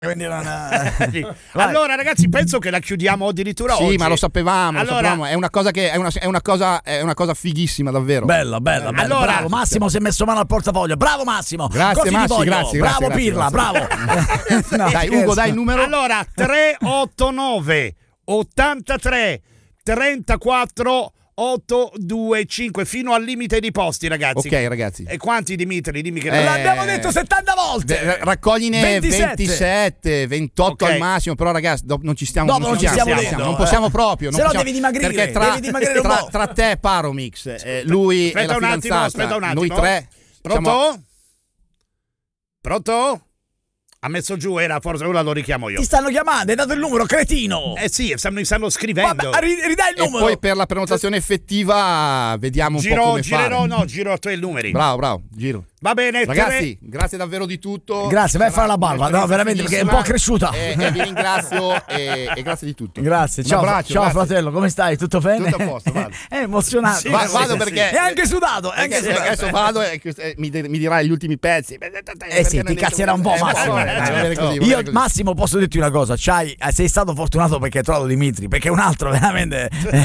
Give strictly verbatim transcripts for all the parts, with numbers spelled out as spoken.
Quindi non... sì. Allora ragazzi, penso che la chiudiamo addirittura sì, oggi. Sì, ma lo sapevamo, allora... lo sapevamo. È una cosa che è una, è una cosa è una cosa fighissima davvero. Bella, bella, bella. Allora... Bravo Massimo, si è messo mano al portafoglio. Bravo Massimo. Grazie Massimo, grazie, bravo grazie, Pirla, grazie. bravo. No, dai Ugo, dai il numero. Allora tre otto nove ottantatré trentaquattro ottocentoventicinque fino al limite di posti, ragazzi. Ok, ragazzi. E quanti, Dimitri? Dimmi che eh, l'abbiamo detto settanta volte. De- raccogliene ventisette. ventisette, ventotto okay. al massimo, però ragazzi, dopo non ci stiamo, dopo non ci stiamo, stiamo stiamo non possiamo proprio, non se no possiamo, devi dimagrire, perché tra, devi dimagrire un tra, po'. tra te e Paromix, eh, lui aspetta e la un attimo, fidanzata, aspetta un attimo. noi tre. Pronto? Siamo... Pronto? Ha messo giù, era forse ora lo richiamo io. Ti stanno chiamando, hai dato il numero, cretino. Eh sì, stanno, stanno scrivendo. Vabbè, ridai il E numero. poi per la prenotazione effettiva vediamo un giro, po' come girerò, fare. no, giro a te i numeri. Bravo, bravo, giro. Va bene, ragazzi, tre... grazie davvero di tutto. Grazie, vai a fare la barba. No, veramente, perché è un po' cresciuta. E, e vi ringrazio e, e grazie di tutto. Grazie, ciao, abbraccio, ciao grazie. fratello, come stai? Tutto bene? Tutto a posto, vado. È emozionato. Sì, Va, sì, vado sì, perché è anche sudato, è anche perché sudato. adesso vado e eh, mi, mi dirai gli ultimi pezzi. Eh sì, ti cazzierà un po', Massimo. Eh, dai, va bene così, va Io, bene così. Massimo, posso dirti una cosa, c'hai, sei stato fortunato perché hai trovato Dimitri, perché un altro veramente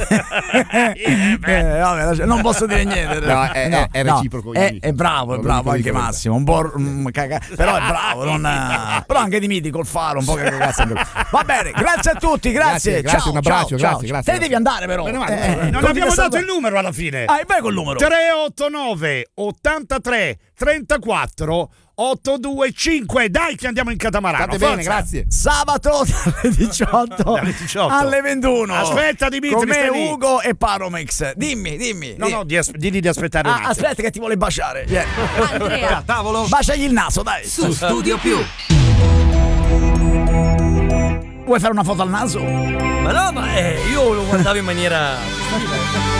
eh, vabbè, non posso dire niente. No, è, No, è no, reciproco. è, è bravo, è bravo anche Massimo, un po' mm, caga, però è bravo, non, però anche Dimitri col faro un po' che cazzo. Va bene, grazie a tutti, grazie, Grazie, grazie, ciao, un abbraccio, ciao, grazie, ciao. grazie. Te devi andare però. Meno male, Eh, non continui abbiamo a dato salutare. il numero alla fine. Ah, vai col numero. tre otto nove ottantatré trentaquattro ottocentoventicinque. Dai che andiamo in catamarano. State Forza. bene, grazie. Sabato dalle diciotto, Dalle diciotto. alle ventuno. Aspetta, Dimitri, con me, stai lì. Ugo e Paromix. Dimmi, dimmi. No, dimmi. no, di as- digli di aspettare Ah, un attimo. aspetta che ti vuole baciare. Vieni. Andrea, Tavolo Baciagli il naso, dai. su Studio Più. Vuoi fare una foto al naso? Ma no, ma eh, io lo guardavo in maniera